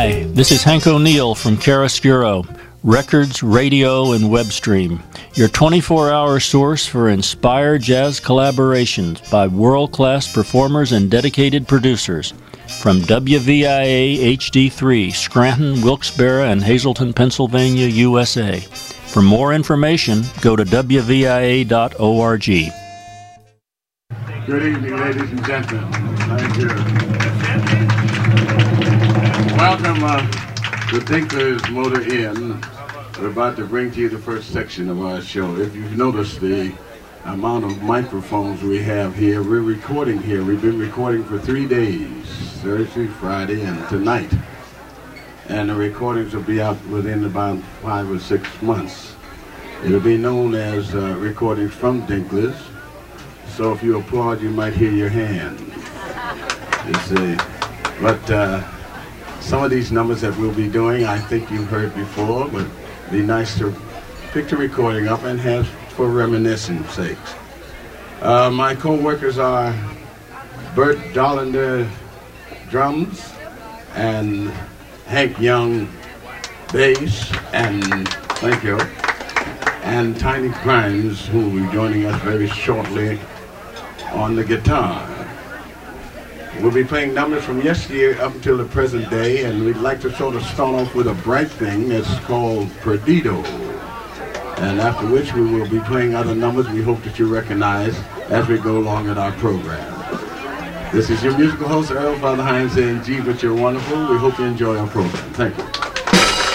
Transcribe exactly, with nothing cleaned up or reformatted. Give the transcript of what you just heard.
Hi, this is Hank O'Neill from Chiaroscuro, records, radio, and web stream, your twenty-four hour source for inspired jazz collaborations by world-class performers and dedicated producers. From W V I A H D three, Scranton, Wilkes-Barre, and Hazleton, Pennsylvania, U S A. For more information, go to W V I A dot org. Good evening, ladies and gentlemen. Thank you. Welcome uh, to Dinkler's Motor Inn. We're about to bring to you the first section of our show. If you've noticed the amount of microphones we have here, we're recording here. We've been recording for three days, Thursday, Friday, and tonight. And the recordings will be out within about five or six months. It'll be known as uh, recordings from Dinkler's. So if you applaud, you might hear your hand. You see. But uh, some of these numbers that we'll be doing, I think you've heard before, but it'd be nice to pick the recording up and have for reminiscence sake. Uh, my co-workers are Bert Dollander, drums, and Hank Young, bass, and thank you, and Tiny Grimes, who will be joining us very shortly on the guitar. We'll be playing numbers from yesteryear up until the present day, and we'd like to sort of start off with a bright thing that's called Perdido. And after which we will be playing other numbers we hope that you recognize as we go along in our program. This is your musical host, Earl Father Hines, saying, gee, but you're wonderful. We hope you enjoy our program. Thank you.